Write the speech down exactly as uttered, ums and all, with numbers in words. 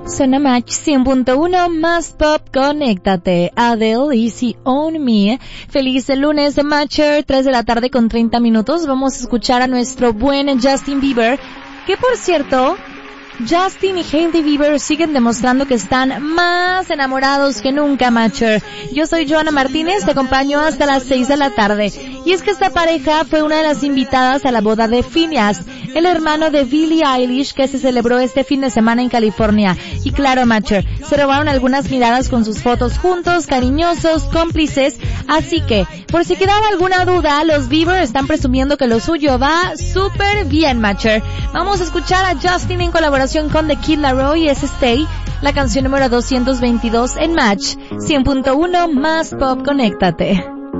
Zona Match cien punto uno más pop, conéctate. Adele, Easy on Me. Feliz lunes de Matcher, tres de la tarde con treinta minutos. Vamos a escuchar a nuestro buen Justin Bieber, que por cierto, Justin y Hailey Bieber siguen demostrando que están más enamorados que nunca, Matcher. Yo soy Joana Martínez, te acompaño hasta las seis de la tarde. Y es que esta pareja fue una de las invitadas a la boda de Phineas, el hermano de Billie Eilish, que se celebró este fin de semana en California. Y claro, Matcher, se robaron algunas miradas con sus fotos juntos, cariñosos, cómplices. Así que, por si quedaba alguna duda, los Bieber están presumiendo que lo suyo va súper bien, Matcher. Vamos a escuchar a Justin en colaboración con The Kid Laroi y es Stay, la canción número doscientos veintidós en Match cien punto uno más pop, conéctate.